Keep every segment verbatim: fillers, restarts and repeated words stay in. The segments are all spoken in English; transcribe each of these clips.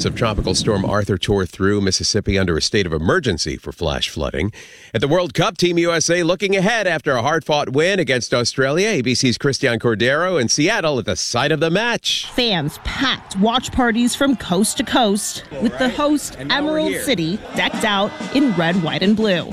Aftermaths of Tropical Storm Arthur tore through Mississippi under a state of emergency for flash flooding. At the World Cup, Team U S A looking ahead after a hard-fought win against Australia. A B C's Christian Cordero in Seattle at the site of the match. Fans packed watch parties from coast to coast, with the host, Emerald City, decked out in red, white, and blue.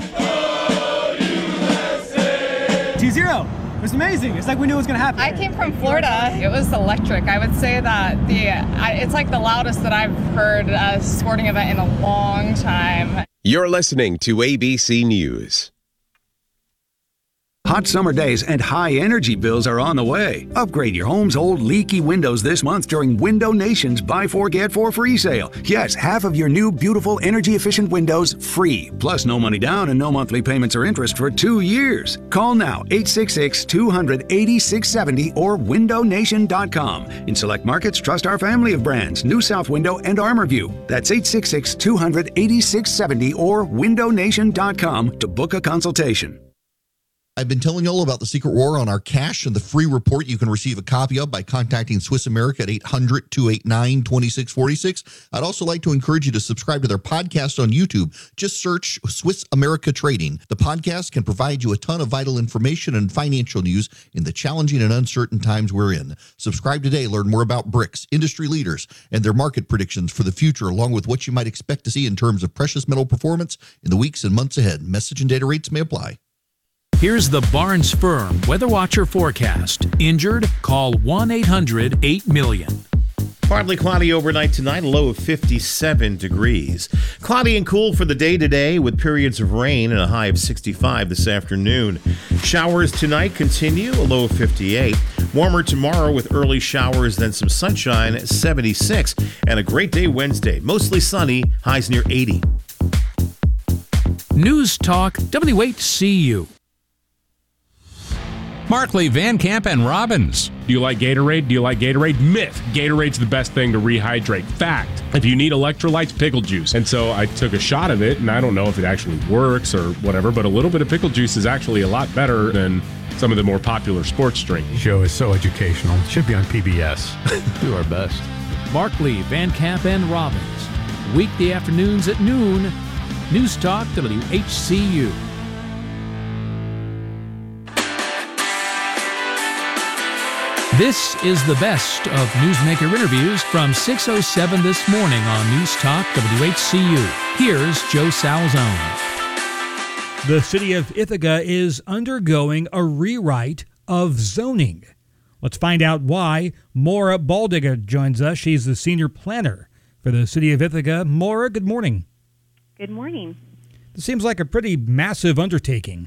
T zero. It was amazing. It's like we knew it was going to happen. I came from Florida. It was electric. I would say that the I, it's like the loudest that I've heard a sporting event in a long time. You're listening to A B C News. Hot summer days and high energy bills are on the way. Upgrade your home's old leaky windows this month during Window Nation's Buy Four Get Four free sale. Yes, half of your new beautiful energy efficient windows free. Plus no money down and no monthly payments or interest for two years. Call now eight six six, two hundred, eighty-six seventy or window nation dot com. In select markets, trust our family of brands, New South Window and ArmorView. That's eight six six, two hundred, eighty-six seventy or window nation dot com to book a consultation. I've been telling you all about the Secret War on our cash and the free report you can receive a copy of by contacting Swiss America at eight hundred, two eight nine, two six four six. I'd also like to encourage you to subscribe to their podcast on YouTube. Just search Swiss America Trading. The podcast can provide you a ton of vital information and financial news in the challenging and uncertain times we're in. Subscribe today. Learn more about BRICS, industry leaders, and their market predictions for the future, along with what you might expect to see in terms of precious metal performance in the weeks and months ahead. Message and data rates may apply. Here's the Barnes Firm Weather Watcher forecast. Injured? Call one eight hundred, eight million. Partly cloudy overnight tonight, a low of fifty-seven degrees. Cloudy and cool for the day today with periods of rain and a high of sixty-five this afternoon. Showers tonight continue, a low of fifty-eight. Warmer tomorrow with early showers, then some sunshine, seventy-six. And a great day Wednesday, mostly sunny, highs near eighty. News Talk W H C U. Markley, Van Camp, and Robbins. Do you like Gatorade? Do you like Gatorade? Myth. Gatorade's the best thing to rehydrate. Fact. If you need electrolytes, pickle juice. And so I took a shot of it, and I don't know if it actually works or whatever, but a little bit of pickle juice is actually a lot better than some of the more popular sports drinks. The show is so educational. It should be on P B S. Do our best. Markley, Van Camp, and Robbins. Weekday afternoons at noon. News Talk W H C U. This is the best of Newsmaker interviews from six oh seven this morning on News Talk W H C U. Here's Joe Salzone. The city of Ithaca is undergoing a rewrite of zoning. Let's find out why. Maura Baldiga joins us. She's the senior planner for the city of Ithaca. Maura, good morning. Good morning. This seems like a pretty massive undertaking.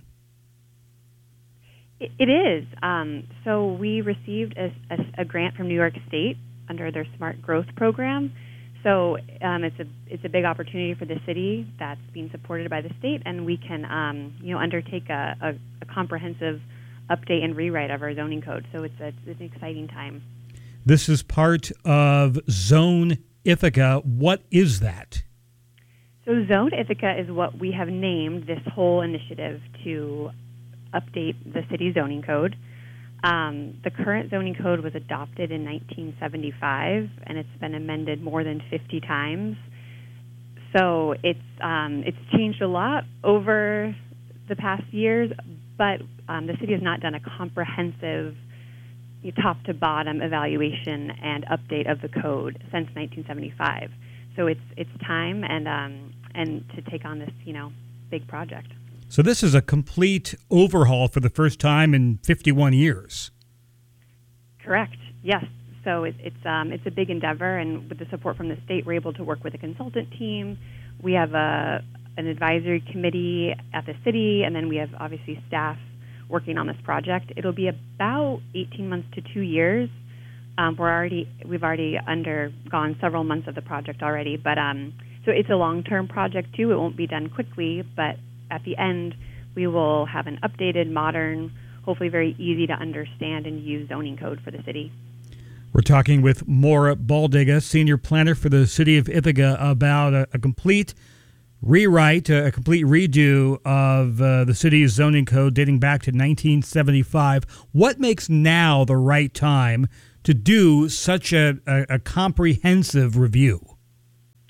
It is. Um, so we received a, a, a grant from New York State under their Smart Growth Program. So um, it's a it's a big opportunity for the city that's being supported by the state, and we can um, you know undertake a, a, a comprehensive update and rewrite of our zoning code. So it's, a, it's an exciting time. This is part of Zone Ithaca. What is that? So Zone Ithaca is what we have named this whole initiative to update the city zoning code. Um, the current zoning code was adopted in nineteen seventy-five, and it's been amended more than fifty times. So it's um, it's changed a lot over the past years, but um, the city has not done a comprehensive top-to-bottom evaluation and update of the code since nineteen seventy-five. So it's it's time and um, and to take on this you know big project. So this is a complete overhaul for the first time in fifty-one years. Correct. Yes. So it, it's um, it's a big endeavor, and with the support from the state, we're able to work with a consultant team. We have a an advisory committee at the city, and then we have obviously staff working on this project. It'll be about eighteen months to two years. Um, we're already we've already undergone several months of the project already, but um, so it's a long-term project too. It won't be done quickly, but at the end, we will have an updated, modern, hopefully very easy to understand and use zoning code for the city. We're talking with Maura Baldiga, senior planner for the city of Ithaca, about a, a complete rewrite, a, a complete redo of uh, the city's zoning code dating back to nineteen seventy-five. What makes now the right time to do such a, a, a comprehensive review?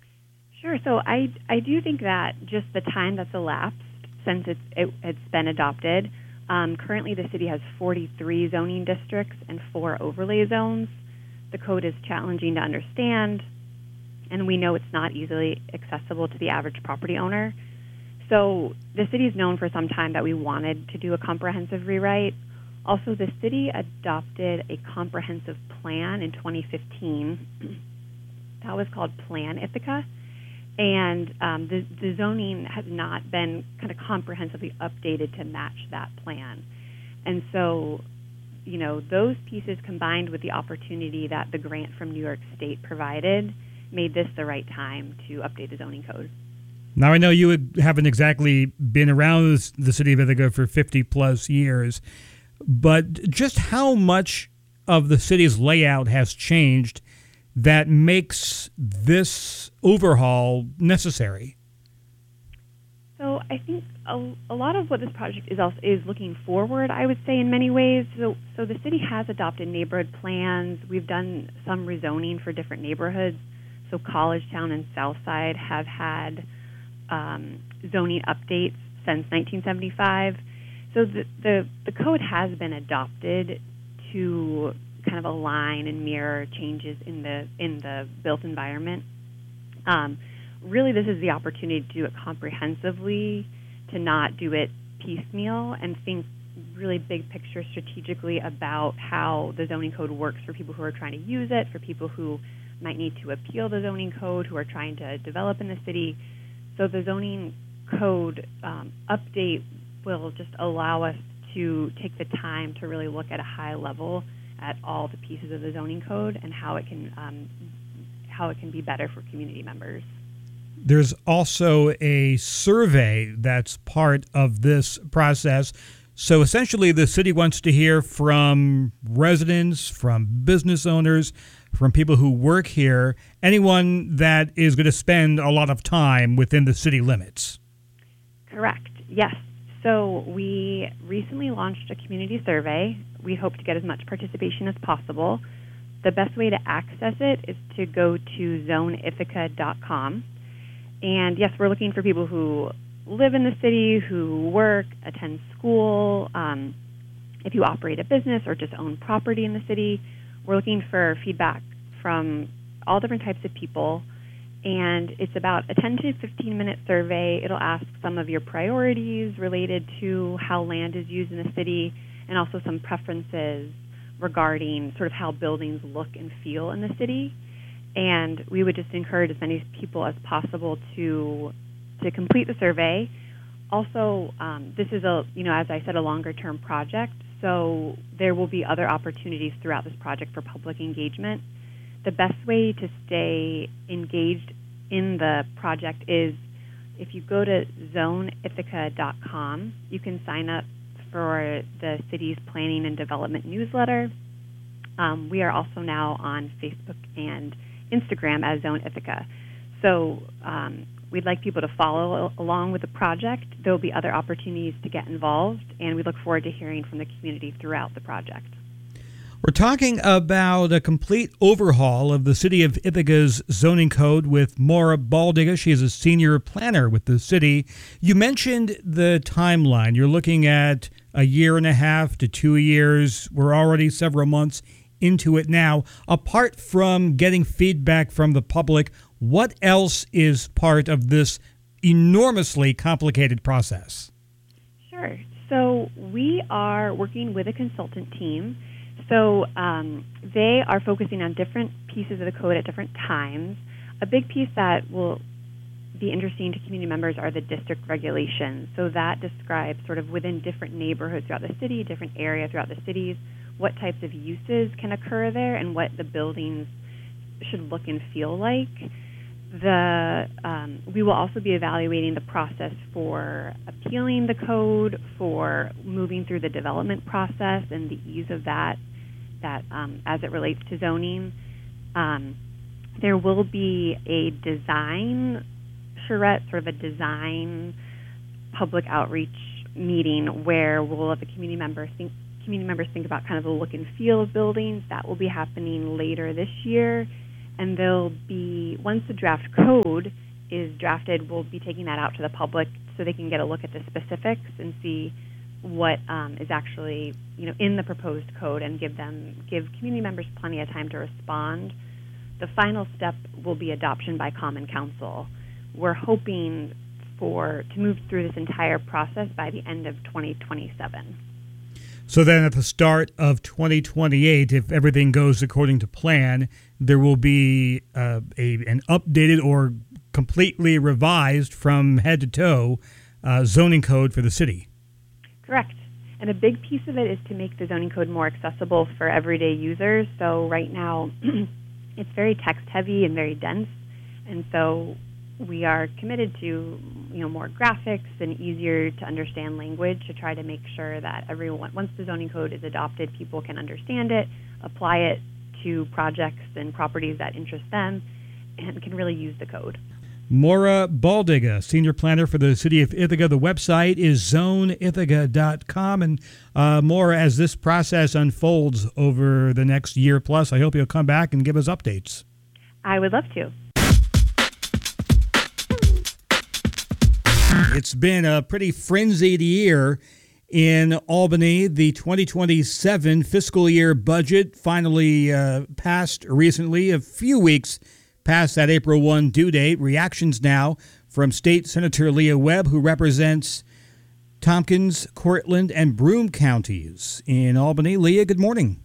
Sure. So I, I do think that just the time that's elapsed since it's, it, it's been adopted, um, currently the city has forty-three zoning districts and four overlay zones. The code is challenging to understand, and we know it's not easily accessible to the average property owner. So the city is known for some time that we wanted to do a comprehensive rewrite. Also, the city adopted a comprehensive plan in twenty fifteen. That was called Plan Ithaca. And um, the, the zoning has not been kind of comprehensively updated to match that plan. And so, you know, those pieces combined with the opportunity that the grant from New York State provided made this the right time to update the zoning code. Now, I know you haven't exactly been around the city of Ithaca for fifty plus years, but just how much of the city's layout has changed that makes this overhaul necessary? So I think a, a lot of what this project is also is looking forward, I would say, in many ways. So, so the city has adopted neighborhood plans. We've done some rezoning for different neighborhoods. So Collegetown and Southside have had um, zoning updates since nineteen seventy-five. So the, the, the code has been adopted to kind of align and mirror changes in the in the built environment. Um, really, this is the opportunity to do it comprehensively, to not do it piecemeal, and think really big picture strategically about how the zoning code works for people who are trying to use it, for people who might need to appeal the zoning code, who are trying to develop in the city. So the zoning code um, update will just allow us to take the time to really look at a high level at all the pieces of the zoning code and how it can um, how it can be better for community members. There's also a survey that's part of this process. So essentially, the city wants to hear from residents, from business owners, from people who work here, anyone that is going to spend a lot of time within the city limits. Correct. Yes. So we recently launched a community survey. We hope to get as much participation as possible. The best way to access it is to go to zone ithaca dot com. And yes, we're looking for people who live in the city, who work, attend school, um, if you operate a business or just own property in the city. We're looking for feedback from all different types of people. And it's about a ten to fifteen minute survey. It'll ask some of your priorities related to how land is used in the city, and also some preferences regarding sort of how buildings look and feel in the city. And we would just encourage as many people as possible to to complete the survey. Also, um, this is a, you know, as I said, a longer term project, so there will be other opportunities throughout this project for public engagement. The best way to stay engaged in the project is if you go to zone ithaca dot com, you can sign up for the city's planning and development newsletter. Um, we are also now on Facebook and Instagram as Zone Ithaca. So um, we'd like people to follow along with the project. There will be other opportunities to get involved, and we look forward to hearing from the community throughout the project. We're talking about a complete overhaul of the city of Ithaca's zoning code with Maura Baldiga. She is a senior planner with the city. You mentioned the timeline. You're looking at a year and a half to two years. We're already several months into it now. Apart from getting feedback from the public, what else is part of this enormously complicated process? Sure. So we are working with a consultant team. So um, they are focusing on different pieces of the code at different times. A big piece that will be interesting to community members are the district regulations. So that describes sort of within different neighborhoods throughout the city, different areas throughout the cities, what types of uses can occur there and what the buildings should look and feel like. The um, we will also be evaluating the process for appealing the code, for moving through the development process and the ease of that, that um, as it relates to zoning. Um, there will be a design charrette, sort of a design public outreach meeting where we'll let the community members think community members think about kind of the look and feel of buildings. That will be happening later this year. And there'll be, once the draft code is drafted, we'll be taking that out to the public so they can get a look at the specifics and see what um, is actually, you know, in the proposed code, and give them give community members plenty of time to respond. The final step will be adoption by Common Council. We're hoping for to move through this entire process by the end of twenty twenty-seven. So then at the start of twenty twenty-eight, if everything goes according to plan, there will be uh, a an updated or completely revised from head to toe uh, zoning code for the city. Correct. And a big piece of it is to make the zoning code more accessible for everyday users. So right now, it's very text-heavy and very dense, and so we are committed to, you know, more graphics and easier to understand language to try to make sure that everyone, once the zoning code is adopted, people can understand it, apply it to projects and properties that interest them, and can really use the code. Maura Baldiga, Senior Planner for the City of Ithaca. The website is zone ithaca dot com. And uh, Maura, as this process unfolds over the next year plus, I hope you'll come back and give us updates. I would love to. It's been a pretty frenzied year in Albany. The twenty twenty-seven fiscal year budget finally uh, passed recently, a few weeks past that April first due date. Reactions now from State Senator Leah Webb, who represents Tompkins, Cortland, and Broome counties in Albany. Leah, good morning.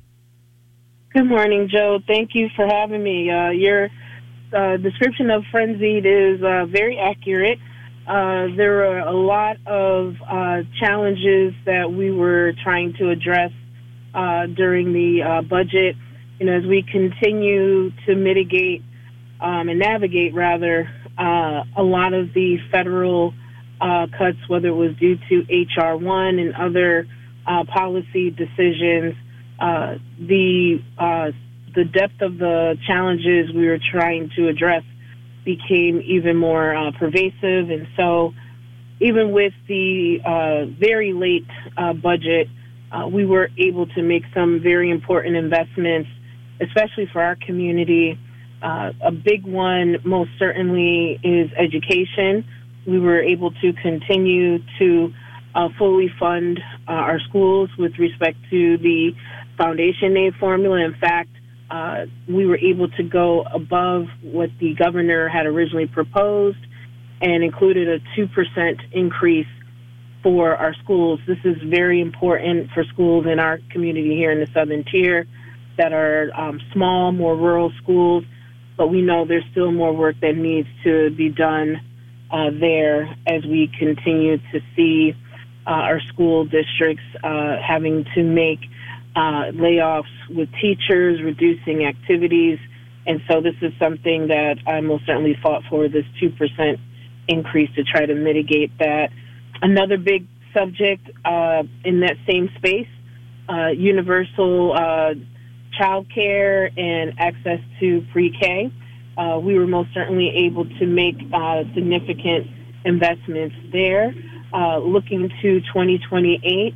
Good morning, Joe. Thank you for having me. Uh, your uh, description of frenzied is uh, very accurate. Uh, there were a lot of uh, challenges that we were trying to address uh, during the uh, budget. You know, as we continue to mitigate um, and navigate, rather, uh, a lot of the federal uh, cuts, whether it was due to H R one and other uh, policy decisions, uh, the uh, the depth of the challenges we were trying to address became even more uh, pervasive. And so even with the uh, very late uh, budget, uh, we were able to make some very important investments, especially for our community. Uh, a big one, most certainly, is education. We were able to continue to uh, fully fund uh, our schools with respect to the foundation aid formula. In fact, Uh, we were able to go above what the governor had originally proposed and included a two percent increase for our schools. This is very important for schools in our community here in the Southern Tier that are um, small, more rural schools, but we know there's still more work that needs to be done uh, there as we continue to see uh, our school districts uh, having to make Uh, layoffs with teachers, reducing activities. And so this is something that I most certainly fought for, this two percent increase to try to mitigate that. Another big subject uh, in that same space, uh, universal uh, child care and access to pre-K. Uh, we were most certainly able to make uh, significant investments there. Uh, looking to twenty twenty-eight,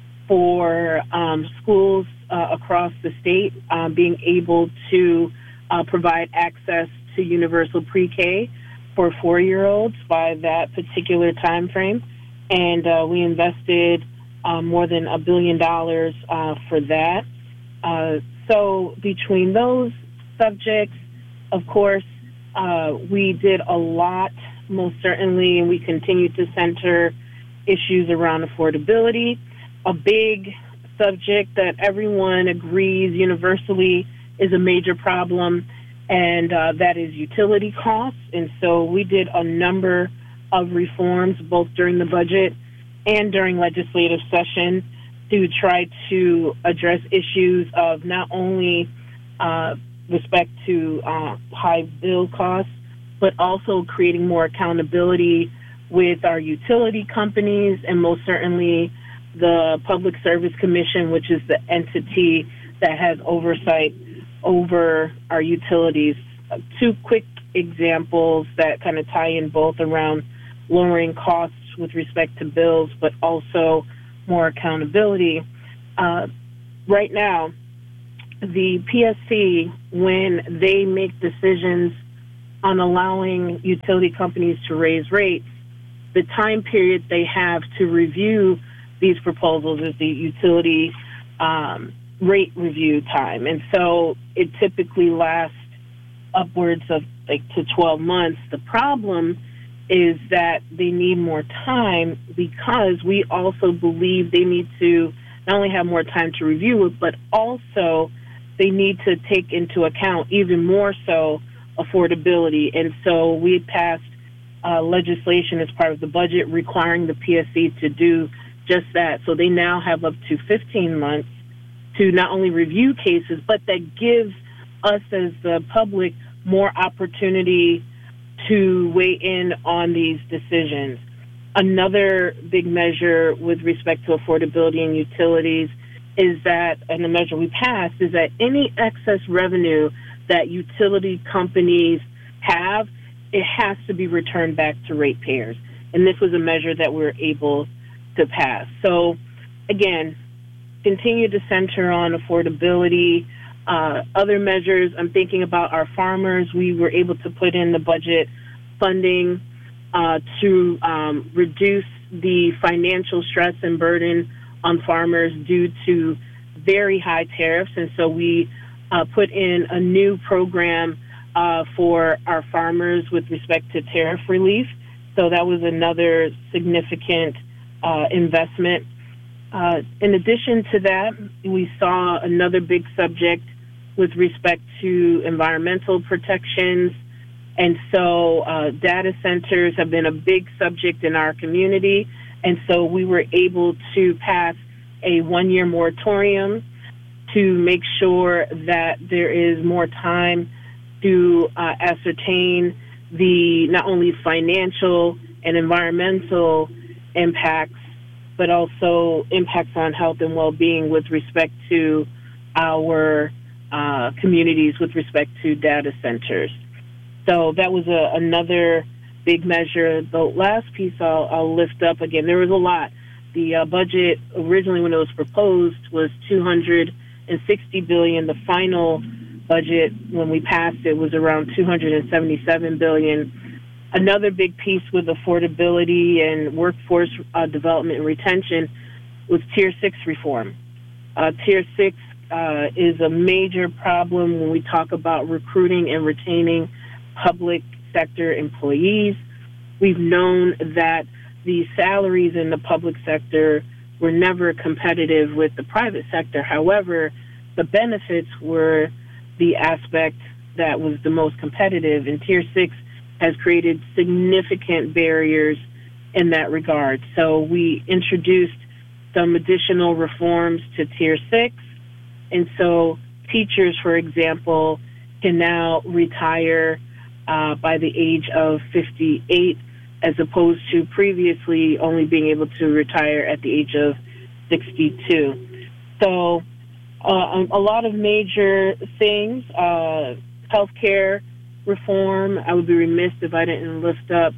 for um, schools uh, across the state uh, being able to uh, provide access to universal pre-K for four-year-olds by that particular time frame. And uh, we invested uh, more than a billion dollars uh, for that. Uh, so between those subjects, of course, uh, we did a lot, most certainly, and we continue to center issues around affordability. A big subject that everyone agrees universally is a major problem, and uh, that is utility costs. And so we did a number of reforms, both during the budget and during legislative session, to try to address issues of not only uh, respect to uh, high bill costs, but also creating more accountability with our utility companies, and most certainly the Public Service Commission, which is the entity that has oversight over our utilities. Uh, two quick examples that kind of tie in both around lowering costs with respect to bills, but also more accountability. Uh, right now, the P S C, when they make decisions on allowing utility companies to raise rates, the time period they have to review these proposals is the utility um, rate review time. And so it typically lasts upwards of like to twelve months. The problem is that they need more time because we also believe they need to not only have more time to review it, but also they need to take into account even more so affordability. And so we had passed uh, legislation as part of the budget requiring the P S C to do just that. So they now have up to fifteen months to not only review cases, but that gives us as the public more opportunity to weigh in on these decisions. Another big measure with respect to affordability and utilities is that, and the measure we passed, is that any excess revenue that utility companies have, it has to be returned back to ratepayers. And this was a measure that we were able to pass. So, again, continue to center on affordability. Uh, other measures, I'm thinking about our farmers. We were able to put in the budget funding uh, to um, reduce the financial stress and burden on farmers due to very high tariffs. And so we uh, put in a new program uh, for our farmers with respect to tariff relief. So that was another significant uh, investment. Uh, in addition to that, we saw another big subject with respect to environmental protections. And so uh, data centers have been a big subject in our community. And so we were able to pass a one-year moratorium to make sure that there is more time to uh, ascertain the not only financial and environmental impacts, but also impacts on health and well-being with respect to our uh, communities with respect to data centers. So that was a, another big measure. The last piece I'll, I'll lift up, again, there was a lot. The uh, budget originally when it was proposed was two hundred sixty billion dollars. The final budget when we passed it was around two hundred seventy-seven billion dollars. Another big piece with affordability and workforce uh, development and retention was Tier six reform. Uh, Tier six uh, is a major problem when we talk about recruiting and retaining public sector employees. We've known that the salaries in the public sector were never competitive with the private sector. However, the benefits were the aspect that was the most competitive, and Tier six has created significant barriers in that regard. So we introduced some additional reforms to Tier six, and so teachers, for example, can now retire uh, by the age of fifty-eight, as opposed to previously only being able to retire at the age of sixty-two. So uh, a lot of major things, uh, healthcare reform. I would be remiss if I didn't lift up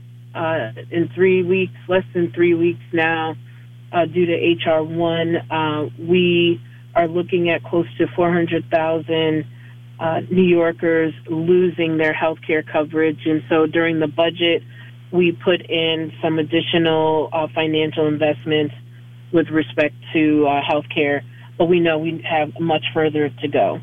uh, in three weeks, less than three weeks now, uh, due to H R one, uh, we are looking at close to four hundred thousand uh, New Yorkers losing their health care coverage. And so during the budget, we put in some additional uh, financial investments with respect to uh, health care, but we know we have much further to go.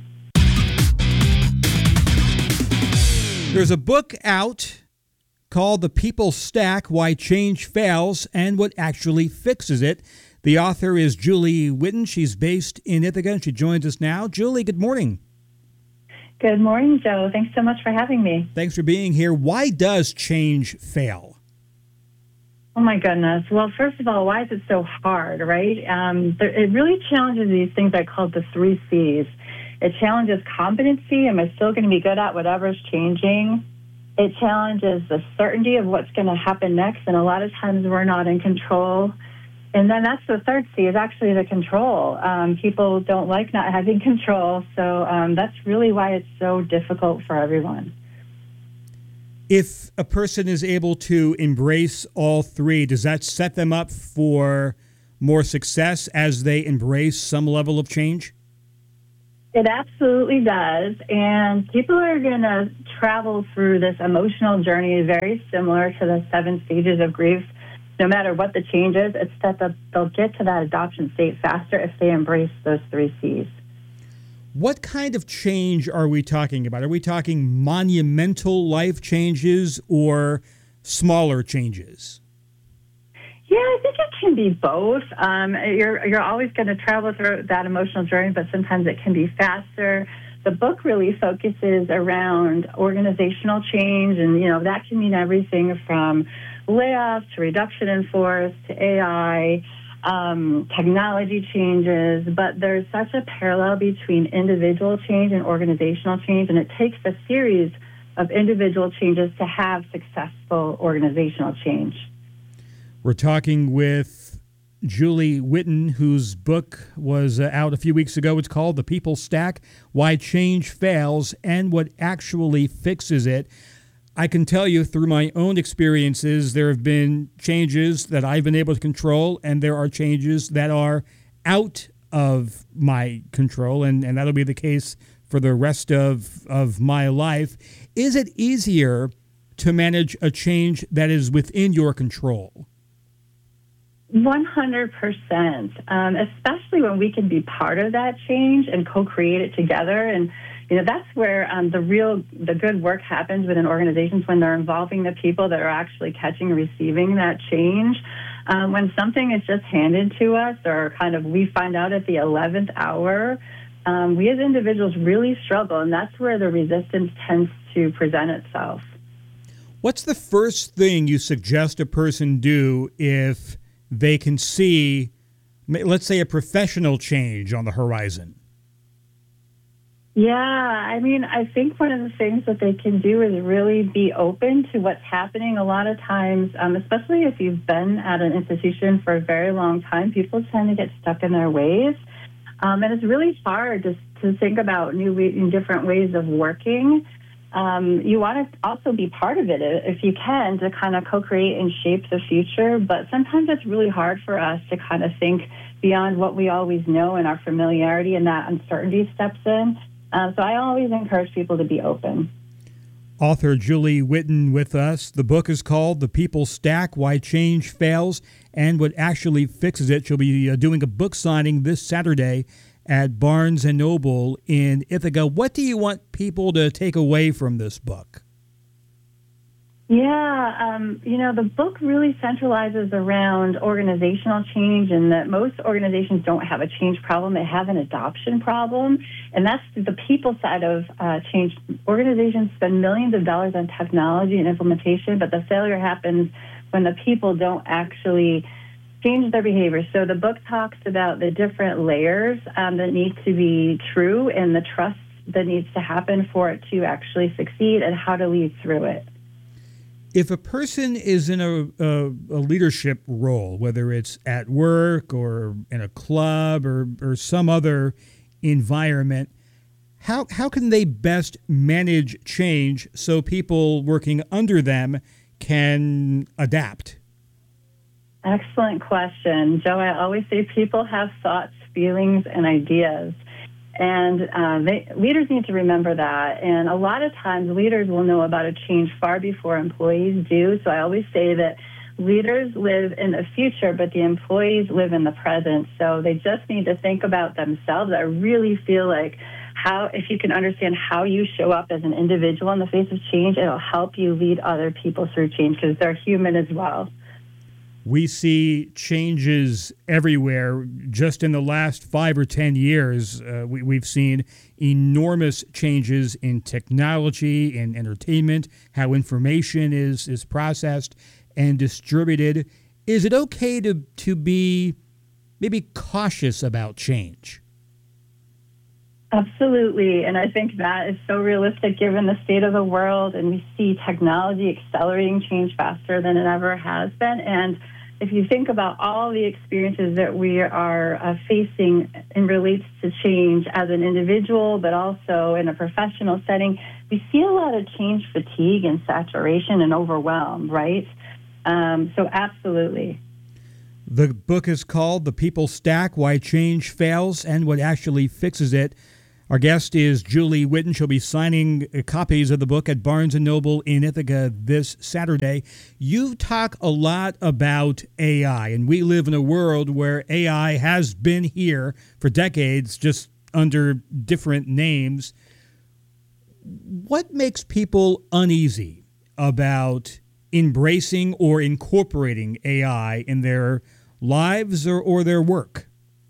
There's a book out called The People Stack, Why Change Fails and What Actually Fixes It. The author is Julie Whitten. She's based in Ithaca, and she joins us now. Julie, good morning. Good morning, Joe. Thanks so much for having me. Thanks for being here. Why does change fail? Oh, my goodness. Well, first of all, why is it so hard, right? Um, there, it really challenges these things I call the three C's. It challenges competency. Am I still going to be good at whatever's changing? It challenges the certainty of what's going to happen next, and a lot of times we're not in control. And then that's the third C, is actually the control. Um, people don't like not having control, so um, that's really why it's so difficult for everyone. If a person is able to embrace all three, does that set them up for more success as they embrace some level of change? It absolutely does. And people are going to travel through this emotional journey very similar to the seven stages of grief. No matter what the change is, it's that the, they'll get to that adoption state faster if they embrace those three C's. What kind of change are we talking about? Are we talking monumental life changes or smaller changes? Yeah, I think it can be both. Um, you're you're always going to travel through that emotional journey, but sometimes it can be faster. The book really focuses around organizational change, and you know that can mean everything from layoffs to reduction in force to A I, um, technology changes. But there's such a parallel between individual change and organizational change, and it takes a series of individual changes to have successful organizational change. We're talking with Julie Whitten, whose book was uh, out a few weeks ago. It's called The People Stack, Why Change Fails and What Actually Fixes It. I can tell you through my own experiences, there have been changes that I've been able to control, and there are changes that are out of my control, and, and that'll be the case for the rest of, of my life. Is it easier to manage a change that is within your control? one hundred percent, um, especially when we can be part of that change and co-create it together. And, you know, that's where um, the real, the good work happens within organizations, when they're involving the people that are actually catching and receiving that change. Um, when something is just handed to us, or kind of we find out at the eleventh hour, um, we as individuals really struggle, and that's where the resistance tends to present itself. What's the first thing you suggest a person do if they can see, let's say, a professional change on the horizon? Yeah, I mean, I think one of the things that they can do is really be open to what's happening. A lot of times, um, especially if you've been at an institution for a very long time, people tend to get stuck in their ways. Um, and it's really hard to, to think about new and different ways of working. Um, you want to also be part of it if you can, to kind of co-create and shape the future. But sometimes it's really hard for us to kind of think beyond what we always know, and our familiarity and that uncertainty steps in. Uh, so I always encourage people to be open. Author Julie Whitten with us. The book is called The People Stack, Why Change Fails and What Actually Fixes It. She'll be uh, doing a book signing this Saturday at Barnes and Noble in Ithaca. What do you want people to take away from this book? Yeah, um, you know, the book really centralizes around organizational change, and that most organizations don't have a change problem. They have an adoption problem, and that's the people side of uh, change. Organizations spend millions of dollars on technology and implementation, but the failure happens when the people don't actually change their behavior. So the book talks about the different layers um, that need to be true, and the trust that needs to happen for it to actually succeed, and how to lead through it. If a person is in a, a, a leadership role, whether it's at work or in a club or, or some other environment, how how can they best manage change so people working under them can adapt? Excellent question, Joe. I always say people have thoughts, feelings, and ideas. And uh, they, leaders need to remember that. And a lot of times leaders will know about a change far before employees do. So I always say that leaders live in the future, but the employees live in the present. So they just need to think about themselves. I really feel like how, if you can understand how you show up as an individual in the face of change, it'll help you lead other people through change, because they're human as well. We see changes everywhere. Just in the last five or ten years, uh, we, we've seen enormous changes in technology, in entertainment, how information is, is processed and distributed. Is it okay to, to be maybe cautious about change? Absolutely, and I think that is so realistic given the state of the world, and we see technology accelerating change faster than it ever has been. And if you think about all the experiences that we are uh, facing in relates to change as an individual, but also in a professional setting, we see a lot of change fatigue and saturation and overwhelm, right? Um, so absolutely. The book is called The People Stack, Why Change Fails and What Actually Fixes It. Our guest is Julie Whitten. She'll be signing copies of the book at Barnes and Noble in Ithaca this Saturday. You talk a lot about A I, and we live in a world where A I has been here for decades, just under different names. What makes people uneasy about embracing or incorporating A I in their lives or, or their work?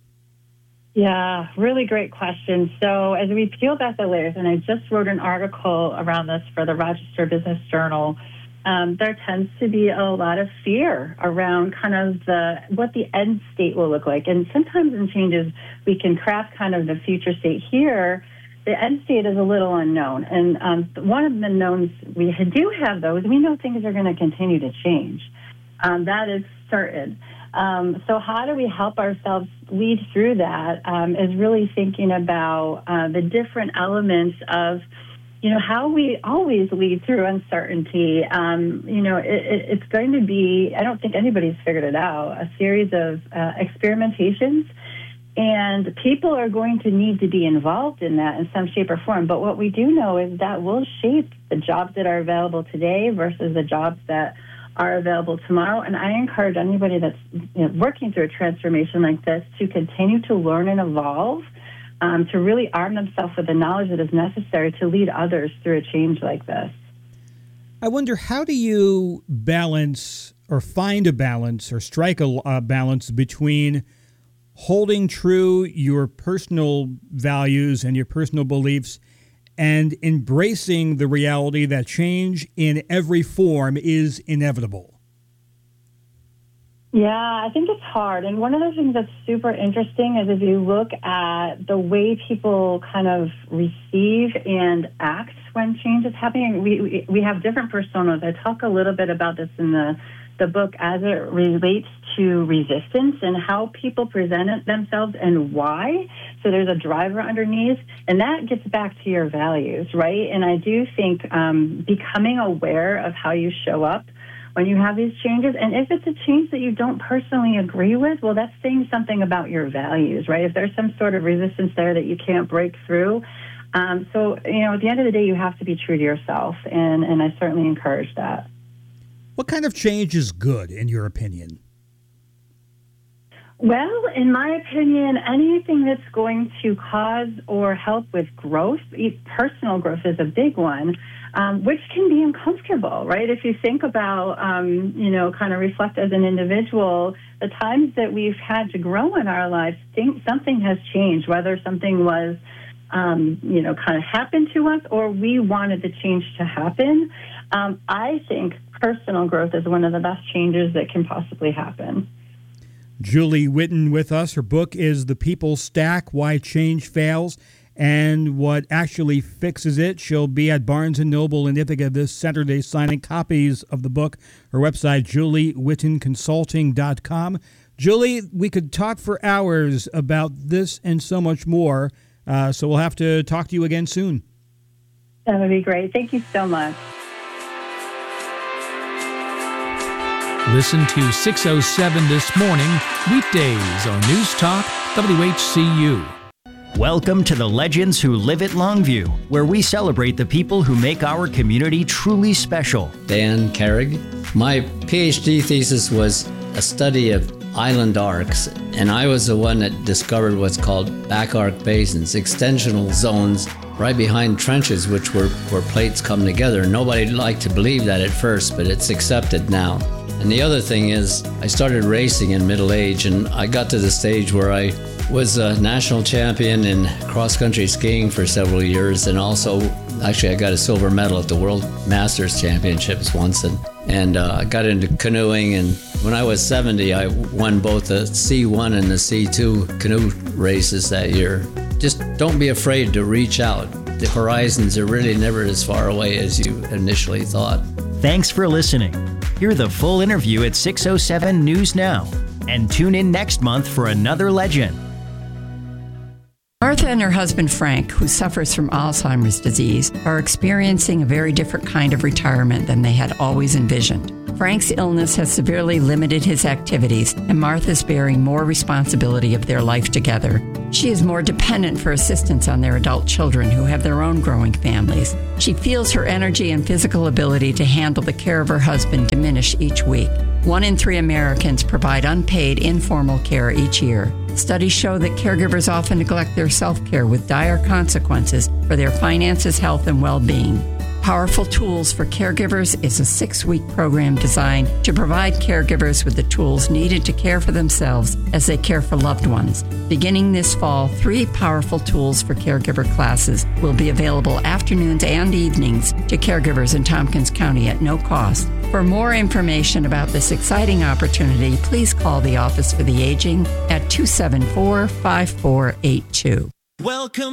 Yeah, really great question. So as we peel back the layers, and I just wrote an article around this for the Rochester Business Journal, um, there tends to be a lot of fear around kind of the what the end state will look like. And sometimes in changes, we can craft kind of the future state. Here, the end state is a little unknown. And um, one of the knowns, we do have those, we know things are going to continue to change. Um, that is certain. Um, so how do we help ourselves lead through that um, is really thinking about uh, the different elements of, you know, how we always lead through uncertainty. Um, you know, it, it, it's going to be, I don't think anybody's figured it out, a series of uh, experimentations. And people are going to need to be involved in that in some shape or form. But what we do know is that will shape the jobs that are available today versus the jobs that are available tomorrow. And I encourage anybody that's you know, working through a transformation like this to continue to learn and evolve, um, to really arm themselves with the knowledge that is necessary to lead others through a change like this. I wonder, how do you balance or find a balance or strike a, a balance between holding true your personal values and your personal beliefs and embracing the reality that change in every form is inevitable? Yeah, I think it's hard. And one of the things that's super interesting is if you look at the way people kind of receive and act when change is happening, we, we, we have different personas. I talk a little bit about this in the, the book as it relates to resistance and how people present themselves and why. So there's a driver underneath, and that gets back to your values, right? And I do think um, becoming aware of how you show up when you have these changes, and if it's a change that you don't personally agree with, well, that's saying something about your values, right? If there's some sort of resistance there that you can't break through. Um, so, you know, at the end of the day, you have to be true to yourself, and, and I certainly encourage that. What kind of change is good, in your opinion? Well, in my opinion, anything that's going to cause or help with growth, personal growth is a big one, um, which can be uncomfortable, right? If you think about, um, you know, kind of reflect as an individual, the times that we've had to grow in our lives, think something has changed, whether something was, um, you know, kind of happened to us or we wanted the change to happen. Um, I think personal growth is one of the best changes that can possibly happen. Julie Whitten with us. Her book is The People Stack, Why Change Fails and What Actually Fixes It. She'll be at Barnes and Noble in Ithaca this Saturday signing copies of the book. Her website, julie whitten consulting dot com. Julie, we could talk for hours about this and so much more, uh, so we'll have to talk to you again soon. That would be great. Thank you so much. Listen to six oh seven This Morning, weekdays on News Talk W H C U. Welcome to the Legends Who Live at Longview, where we celebrate the people who make our community truly special. Dan Carrig. My PhD thesis was a study of island arcs, and I was the one that discovered what's called back arc basins, extensional zones right behind trenches, which were where plates come together. Nobody liked to believe that at first, but it's accepted now. And the other thing is, I started racing in middle age, and I got to the stage where I was a national champion in cross-country skiing for several years, and also, actually, I got a silver medal at the World Masters Championships once, and, and uh, I got into canoeing, and when I was seventy, I won both the C one and the C two canoe races that year. Just don't be afraid to reach out. The horizons are really never as far away as you initially thought. Thanks for listening. Hear the full interview at six oh seven News Now. And tune in next month for another legend. Martha and her husband Frank, who suffers from Alzheimer's disease, are experiencing a very different kind of retirement than they had always envisioned. Frank's illness has severely limited his activities, and Martha's bearing more responsibility of their life together. She is more dependent for assistance on their adult children who have their own growing families. She feels her energy and physical ability to handle the care of her husband diminish each week. One in three Americans provide unpaid informal care each year. Studies show that caregivers often neglect their self-care with dire consequences for their finances, health, and well-being. Powerful Tools for Caregivers is a six-week program designed to provide caregivers with the tools needed to care for themselves as they care for loved ones. Beginning this fall, three Powerful Tools for Caregiver classes will be available afternoons and evenings to caregivers in Tompkins County at no cost. For more information about this exciting opportunity, please call the Office for the Aging at two seven four, five four eight two. Welcome